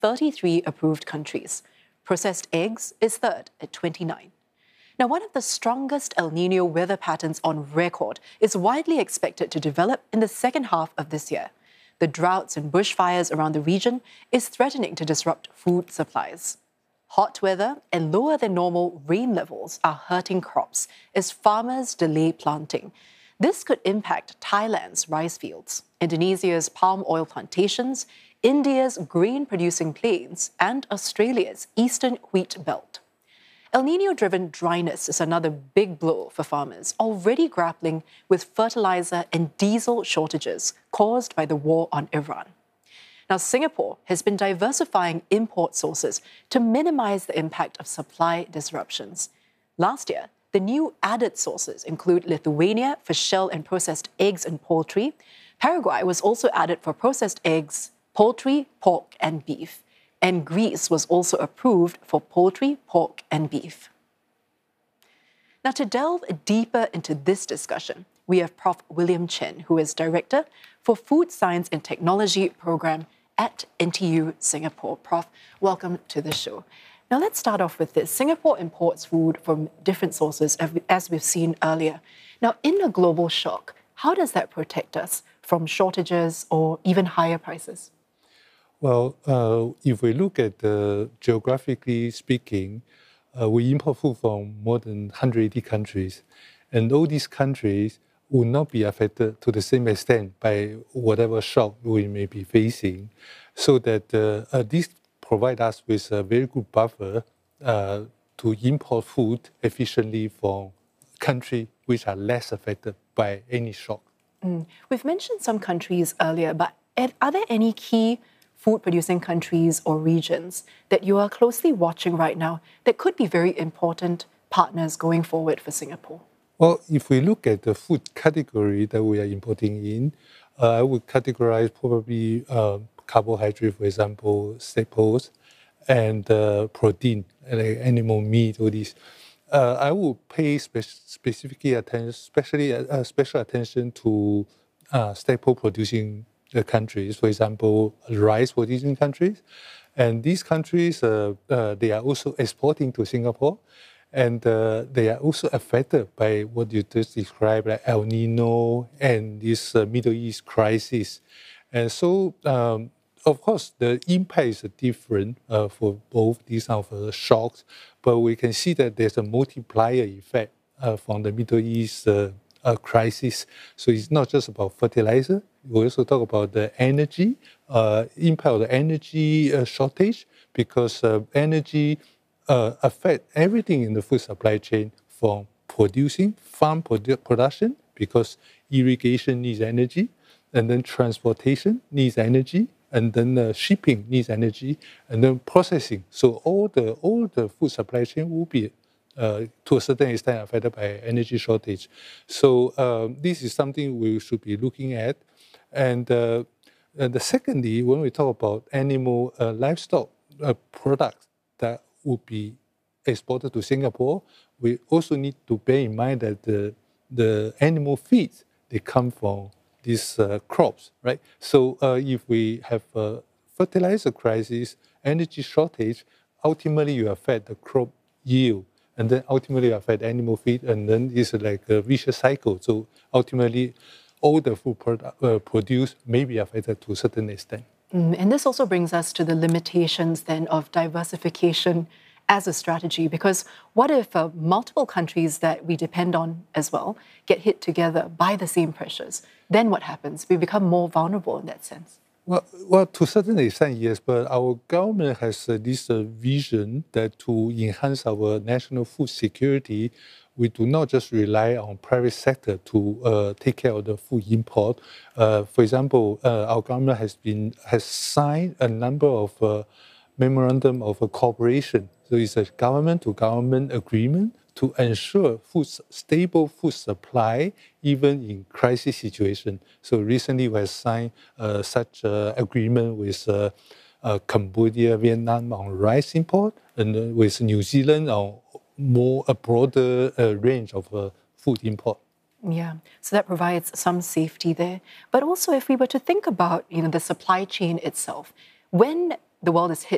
33 approved countries. Processed eggs is third at 29. Now, one of the strongest El Nino weather patterns on record is widely expected to develop in the second half of this year. The droughts and bushfires around the region is threatening to disrupt food supplies. Hot weather and lower than normal rain levels are hurting crops as farmers delay planting. This could impact Thailand's rice fields, Indonesia's palm oil plantations, India's grain-producing plains, and Australia's eastern wheat belt. El Nino-driven dryness is another big blow for farmers already grappling with fertilizer and diesel shortages caused by the war on Iran. Now, Singapore has been diversifying import sources to minimize the impact of supply disruptions. Last year, the new added sources include Lithuania for shell and processed eggs and poultry. Paraguay was also added for processed eggs, poultry, pork, and beef. And Greece was also approved for poultry, pork, and beef. Now, to delve deeper into this discussion, we have Prof. William Chen, who is Director for Food Science and Technology Program at NTU Singapore. Prof, welcome to the show. Now, let's start off with this. Singapore imports food from different sources, as we've seen earlier. Now, in a global shock, how does that protect us from shortages or even higher prices? Well, if we look at geographically speaking, we import food from more than 180 countries. And all these countries will not be affected to the same extent by whatever shock we may be facing. So that this provides us with a very good buffer to import food efficiently from countries which are less affected by any shock. We've mentioned some countries earlier, but are there any key food-producing countries or regions that you are closely watching right now that could be very important partners going forward for Singapore? Well, if we look at the food category that we are importing in, I would categorize probably carbohydrate, for example, staples, and protein, like animal meat, all these. I would pay special attention to staple-producing countries, for example, rice-producing countries. And these countries, they are also exporting to Singapore, and they are also affected by what you just described, like El Nino and this Middle East crisis. And so, of course, the impact is different for both these shocks, but we can see that there's a multiplier effect from the Middle East crisis. So it's not just about fertilizer. We also talk about the energy, impact of the energy shortage, because energy affect everything in the food supply chain, from producing, farm production, because irrigation needs energy, and then transportation needs energy, and then shipping needs energy, and then processing. So all the food supply chain will be to a certain extent affected by energy shortage. So this is something we should be looking at. And the secondly, when we talk about animal livestock products that would be exported to Singapore, we also need to bear in mind that the animal feeds, they come from these crops, right? So if we have a fertilizer crisis, energy shortage, ultimately you affect the crop yield, and then ultimately affect animal feed, and then it's like a vicious cycle. So ultimately, all the food produced may be affected to a certain extent. And this also brings us to the limitations then of diversification as a strategy, because what if multiple countries that we depend on as well get hit together by the same pressures? Then what happens? We become more vulnerable in that sense. Well, to a certain extent, yes, but our government has this vision that to enhance our national food security, we do not just rely on private sector to take care of the food import. For example, our government has signed a number of memorandum of cooperation. So it's a government-to-government agreement to ensure stable food supply even in crisis situation. So recently we have signed such agreement with Cambodia, Vietnam on rice import, and with New Zealand on a broader range of food import. Yeah, so that provides some safety there. But also, if we were to think about the supply chain itself, when the world is hit